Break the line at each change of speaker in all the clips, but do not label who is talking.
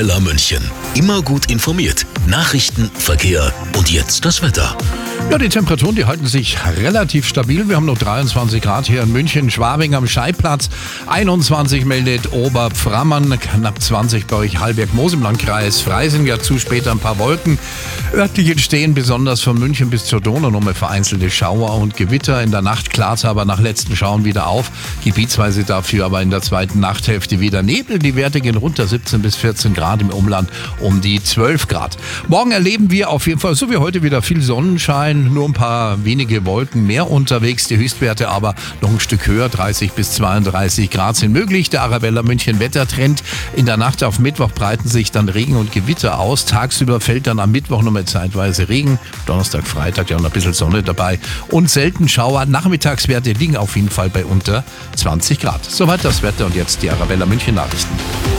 Arabella München. Immer gut informiert. Nachrichten, Verkehr und jetzt das Wetter.
Ja, die Temperaturen, die halten sich relativ stabil. Wir haben noch 23 Grad hier in München, Schwabing am Scheibplatz. 21 meldet Oberpframmern, knapp 20 bei euch Halberg-Moos im Landkreis Freising. Dazu später ein paar Wolken. Örtlich entstehen besonders von München bis zur Donau noch mal vereinzelte Schauer und Gewitter. In der Nacht klart es aber nach letzten Schauern wieder auf. Gebietsweise dafür aber in der zweiten Nachthälfte wieder Nebel. Die Werte gehen runter, 17 bis 14 Grad im Umland, um die 12 Grad. Morgen erleben wir auf jeden Fall, so wie heute, wieder viel Sonnenschein. Nur ein paar wenige Wolken mehr unterwegs. Die Höchstwerte aber noch ein Stück höher, 30 bis 32 Grad sind möglich. Der Arabella München Wettertrend. In der Nacht auf Mittwoch breiten sich dann Regen und Gewitter aus. Tagsüber fällt dann am Mittwoch noch mal zeitweise Regen. Donnerstag, Freitag ja noch ein bisschen Sonne dabei. Und selten Schauer. Nachmittagswerte liegen auf jeden Fall bei unter 20 Grad. Soweit das Wetter und jetzt die Arabella München Nachrichten.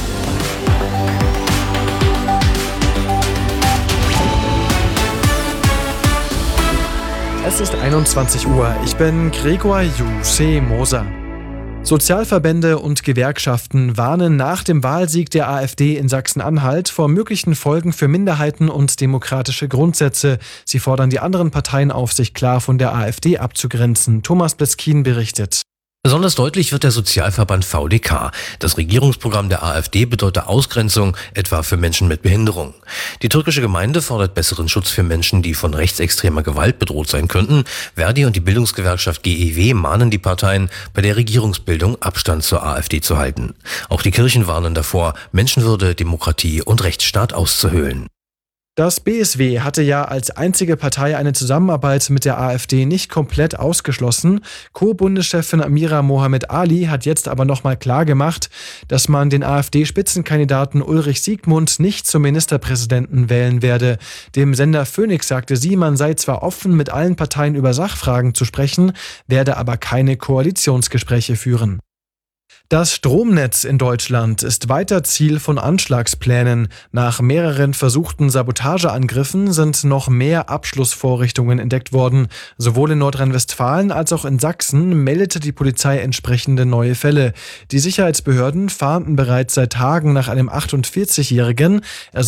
Es ist 21 Uhr. Ich bin Gregor Moser. Sozialverbände und Gewerkschaften warnen nach dem Wahlsieg der AfD in Sachsen-Anhalt vor möglichen Folgen für Minderheiten und demokratische Grundsätze. Sie fordern die anderen Parteien auf, sich klar von der AfD abzugrenzen. Thomas Bleskin berichtet.
Besonders deutlich wird der Sozialverband VDK. Das Regierungsprogramm der AfD bedeutet Ausgrenzung, etwa für Menschen mit Behinderung. Die türkische Gemeinde fordert besseren Schutz für Menschen, die von rechtsextremer Gewalt bedroht sein könnten. Verdi und die Bildungsgewerkschaft GEW mahnen die Parteien, bei der Regierungsbildung Abstand zur AfD zu halten. Auch die Kirchen warnen davor, Menschenwürde, Demokratie und Rechtsstaat auszuhöhlen.
Das BSW hatte ja als einzige Partei eine Zusammenarbeit mit der AfD nicht komplett ausgeschlossen. Co-Bundeschefin Amira Mohamed Ali hat jetzt aber nochmal klargemacht, dass man den AfD-Spitzenkandidaten Ulrich Siegmund nicht zum Ministerpräsidenten wählen werde. Dem Sender Phoenix sagte sie, man sei zwar offen, mit allen Parteien über Sachfragen zu sprechen, werde aber keine Koalitionsgespräche führen. Das Stromnetz in Deutschland ist weiter Ziel von Anschlagsplänen. Nach mehreren versuchten Sabotageangriffen sind noch mehr Abschlussvorrichtungen entdeckt worden. Sowohl in Nordrhein-Westfalen als auch in Sachsen meldete die Polizei entsprechende neue Fälle. Die Sicherheitsbehörden fahnden bereits seit Tagen nach einem 48-Jährigen.